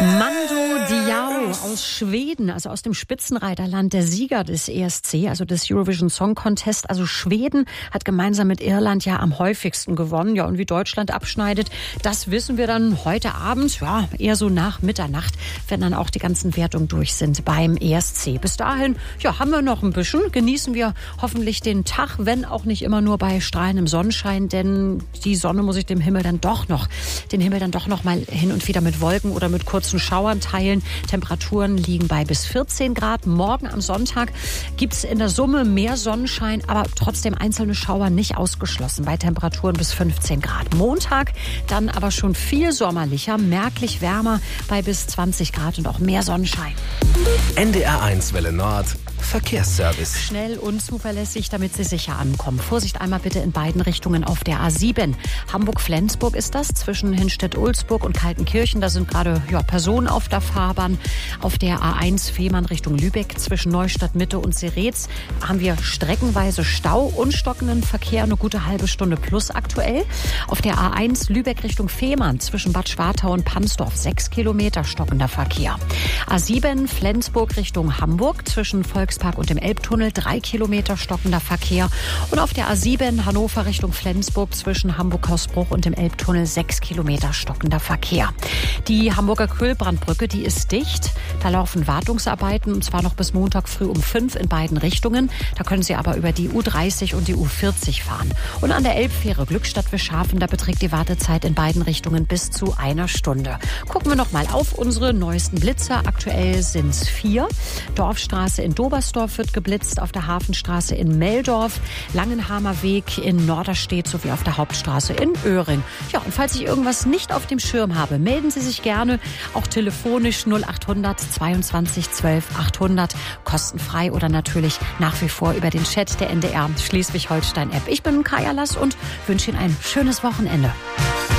Mando Diao aus Schweden, also aus dem Spitzenreiterland, der Sieger des ESC, also des Eurovision Song Contest. Also Schweden hat gemeinsam mit Irland ja am häufigsten gewonnen. Ja, und wie Deutschland abschneidet, das wissen wir dann heute Abend, ja, eher so nach Mitternacht, wenn dann auch die ganzen Wertungen durch sind beim ESC. Bis dahin, ja, haben wir noch ein bisschen, genießen wir hoffentlich den Tag, wenn auch nicht immer nur bei strahlendem Sonnenschein, denn die Sonne muss ich den Himmel dann doch noch mal hin und wieder mit Wolken oder mit kurzen Schauern teilen. Temperaturen liegen bei bis 14 Grad. Morgen am Sonntag gibt es in der Summe mehr Sonnenschein, aber trotzdem einzelne Schauer nicht ausgeschlossen bei Temperaturen bis 15 Grad. Montag dann aber schon viel sommerlicher, merklich wärmer bei bis 20 Grad und auch mehr Sonnenschein. NDR1 Welle Nord, Verkehrsservice. Schnell und zuverlässig, damit Sie sicher ankommen. Vorsicht einmal bitte in beiden Richtungen auf der A7. Hamburg-Flensburg ist das, zwischen Hinstedt-Ulzburg und Kaltenkirchen. Da sind gerade Personen auf der Fahrbahn. Auf der A1 Fehmarn Richtung Lübeck zwischen Neustadt-Mitte und Seretz haben wir streckenweise Stau und stockenden Verkehr, eine gute halbe Stunde plus aktuell. Auf der A1 Lübeck Richtung Fehmarn zwischen Bad Schwartau und Pansdorf 6 Kilometer stockender Verkehr. A7 Flensburg Richtung Hamburg zwischen Volkspark und dem Elbtunnel 3 Kilometer stockender Verkehr. Und auf der A7 Hannover Richtung Flensburg zwischen Hamburg-Hausbruch und dem Elbtunnel 6 Kilometer stockender Verkehr. Die Hamburger Kühlbrandbrücke, die ist dicht. Da laufen Wartungsarbeiten, und zwar noch bis Montag früh um 5 in beiden Richtungen. Da können Sie aber über die U30 und die U40 fahren. Und an der Elbfähre Glückstadt-Wischhafen, da beträgt die Wartezeit in beiden Richtungen bis zu 1 Stunde. Gucken wir noch mal auf unsere neuesten Blitzer. Aktuell sind es 4. Dorfstraße in Dobersdorf wird geblitzt, auf der Hafenstraße in Meldorf, Langenhamer Weg in Norderstedt sowie auf der Hauptstraße in Öhring. Ja, und falls ich irgendwas nicht auf dem Schirm habe, melden Sie sich gerne, auch telefonisch 0800 22 12 800, kostenfrei oder natürlich nach wie vor über den Chat der NDR Schleswig-Holstein-App. Ich bin Kaya Lass und wünsche Ihnen ein schönes Wochenende.